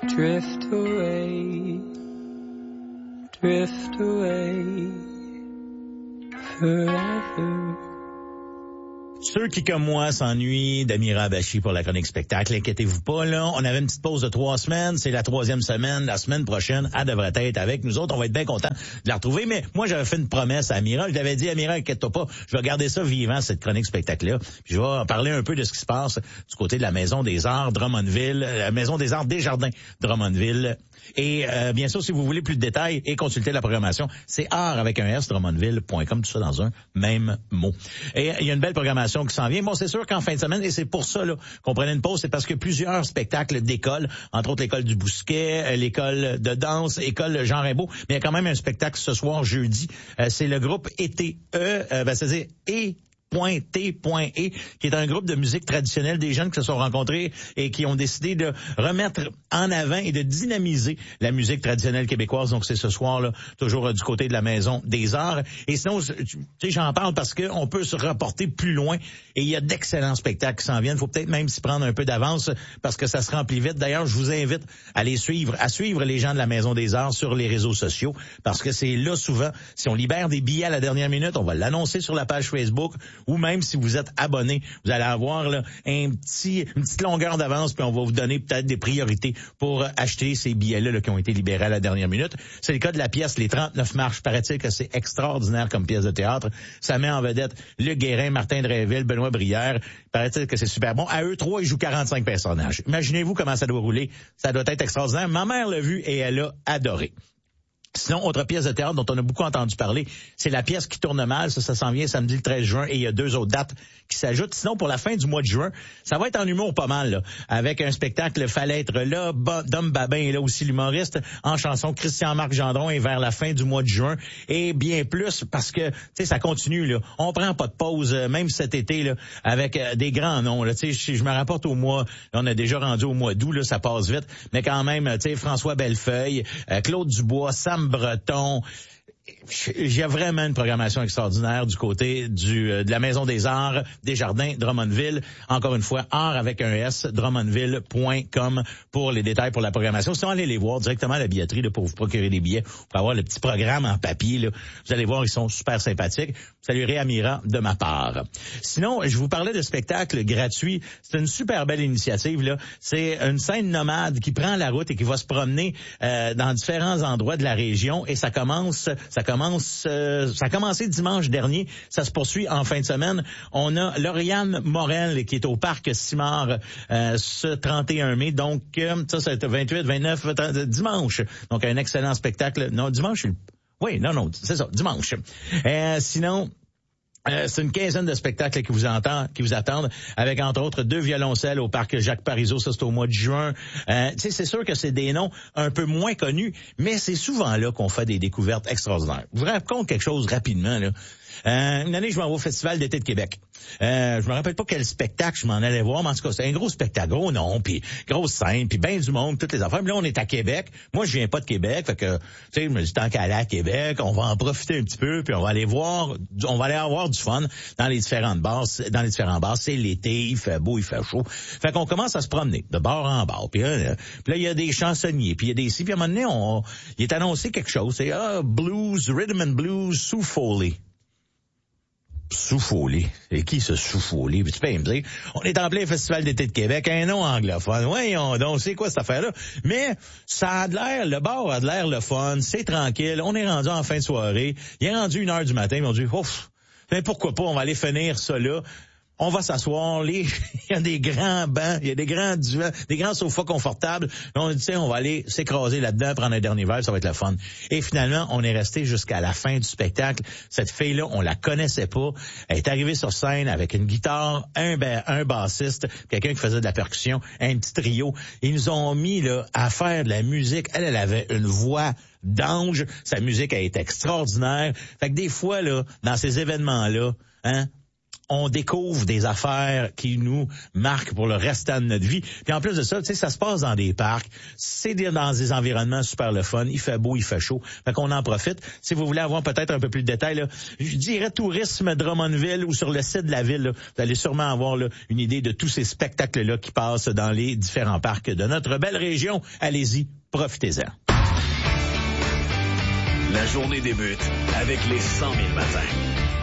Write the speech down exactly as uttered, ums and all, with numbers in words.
drift away, drift away forever. Ceux qui, comme moi, s'ennuient d'Amira Abachi pour la chronique spectacle, inquiétez-vous pas, là. On avait une petite pause de trois semaines. C'est la troisième semaine. La semaine prochaine, elle devrait être avec nous autres. On va être bien contents de la retrouver. Mais moi, j'avais fait une promesse à Amira. Je l'avais dit, Amira, inquiète-toi pas. Je vais garder ça vivant, cette chronique spectacle-là. Puis je vais en parler un peu de ce qui se passe du côté de la Maison des Arts Drummondville, la Maison des Arts Desjardins Drummondville. Et euh, bien sûr, si vous voulez plus de détails et consulter la programmation, c'est art avec un S, drummondville point com, tout ça dans un même mot. Et il y a une belle programmation qui s'en vient. Bon, c'est sûr qu'en fin de semaine, et c'est pour ça là, qu'on prenait une pause, c'est parce que plusieurs spectacles d'école, entre autres l'école du Bousquet, l'école de danse, école Jean Rimbaud, mais il y a quand même un spectacle ce soir, jeudi. Euh, c'est le groupe E T E, euh, ben, c'est-à-dire E T.E, qui est un groupe de musique traditionnelle, des jeunes qui se sont rencontrés et qui ont décidé de remettre en avant et de dynamiser la musique traditionnelle québécoise. Donc c'est ce soir là, toujours euh, du côté de la Maison des Arts. Et sinon, tu sais, j'en parle parce que on peut se reporter plus loin et il y a d'excellents spectacles qui s'en viennent. Il faut peut-être même s'y prendre un peu d'avance parce que ça se remplit vite. D'ailleurs, je vous invite à les suivre, à suivre les gens de la Maison des Arts sur les réseaux sociaux parce que c'est là souvent, si on libère des billets à la dernière minute, on va l'annoncer sur la page Facebook. Ou même si vous êtes abonné, vous allez avoir là, un petit, une petite longueur d'avance, puis on va vous donner peut-être des priorités pour acheter ces billets-là là, qui ont été libérés à la dernière minute. C'est le cas de la pièce Les trente-neuf marches. Paraît-il que c'est extraordinaire comme pièce de théâtre. Ça met en vedette Luc Guérin, Martin Dreyville, Benoît Brière. Paraît-il que c'est super bon. À eux trois, ils jouent quarante-cinq personnages. Imaginez-vous comment ça doit rouler. Ça doit être extraordinaire. Ma mère l'a vu et elle a adoré. Sinon, autre pièce de théâtre dont on a beaucoup entendu parler, c'est la pièce qui tourne mal. Ça, ça s'en vient samedi le treize juin et il y a deux autres dates qui s'ajoutent. Sinon, pour la fin du mois de juin, ça va être en humour pas mal, là, avec un spectacle Fallait être là. Dom Babin est là aussi, l'humoriste, en chanson. Christian-Marc Gendron est vers la fin du mois de juin et bien plus parce que, tu sais, ça continue, là. On prend pas de pause, même cet été, là, avec euh, des grands noms, là. Tu sais, je me rapporte au mois, là, on a déjà rendu au mois d'août, là, ça passe vite, mais quand même, tu sais, François Bellefeuille, euh, Claude Dubois, Sam Breton. J'ai vraiment une programmation extraordinaire du côté du euh, de la Maison des Arts Desjardins Drummondville. Encore une fois, art avec un S, drummondville point com pour les détails pour la programmation. Sinon, allez les voir directement à la billetterie là, pour vous procurer des billets, pour avoir le petit programme en papier. Là. Vous allez voir, ils sont super sympathiques. Saluerez Amira de ma part. Sinon, je vous parlais de spectacle gratuit. C'est une super belle initiative. Là. C'est une scène nomade qui prend la route et qui va se promener euh, dans différents endroits de la région. Et ça commence... Ça commence, euh, ça a commencé dimanche dernier. Ça se poursuit en fin de semaine. On a Lauriane Morel qui est au parc Simard euh, ce trente et un mai. Donc, euh, ça, ça va être vingt-huit, vingt-neuf, trente, dimanche. Donc, un excellent spectacle. Non, dimanche, oui, non, non, c'est ça, dimanche. Euh, sinon... Euh, c'est une quinzaine de spectacles qui vous entend, qui vous attendent, avec entre autres deux violoncelles au parc Jacques Parizeau, ça c'est au mois de juin. Euh, tu sais, c'est sûr que c'est des noms un peu moins connus, mais c'est souvent là qu'on fait des découvertes extraordinaires. Je vous raconte quelque chose rapidement, là. Euh, une année, je m'en vais au Festival d'été de Québec. Euh, je me rappelle pas quel spectacle je m'en allais voir, mais en tout cas, c'est un gros spectacle, gros nom, puis grosse scène, puis ben du monde, toutes les affaires. Mais là, on est à Québec. Moi, je viens pas de Québec, fait que, tu sais, je me dis, tant qu'à aller à Québec, on va en profiter un petit peu, puis on va aller voir, on va aller avoir du fun dans les différentes bars, dans les différents bars. C'est l'été, il fait beau, il fait chaud. Fait qu'on commence à se promener de bar en bar. Puis là, puis là, il y a des chansonniers, puis il y a des si, puis à un moment donné, on, il est annoncé quelque chose. C'est ah, blues, rhythm and blues, Sue Foley. Sue Foley. C'est qui ce Sue Foley? Tu peux me dire, on est en plein Festival d'été de Québec, un nom anglophone. Voyons donc, c'est quoi cette affaire-là? Mais ça a de l'air, le bar a de l'air le fun, c'est tranquille, on est rendu en fin de soirée, il est rendu une heure du matin, ils m'ont dit, ouf, mais pourquoi pas, on va aller finir ça là. On va s'asseoir, les, il y a des grands bancs, il y a des grands divans, des grands sofas confortables. On dit, tiens, on va aller s'écraser là-dedans, prendre un dernier verre, ça va être le fun. Et finalement, on est resté jusqu'à la fin du spectacle. Cette fille-là, on la connaissait pas. Elle est arrivée sur scène avec une guitare, un, ba- un bassiste, quelqu'un qui faisait de la percussion, un petit trio. Ils nous ont mis là à faire de la musique. Elle, elle avait une voix d'ange. Sa musique a été extraordinaire. Fait que des fois, là, dans ces événements-là, hein, on découvre des affaires qui nous marquent pour le restant de notre vie. Puis en plus de ça, tu sais, ça se passe dans des parcs, c'est dans des environnements super le fun, il fait beau, il fait chaud, fait qu'on en profite. Si vous voulez avoir peut-être un peu plus de détails, là, je dirais Tourisme Drummondville ou sur le site de la ville, là, vous allez sûrement avoir là, une idée de tous ces spectacles-là qui passent dans les différents parcs de notre belle région. Allez-y, profitez-en. La journée débute avec les cent mille matins.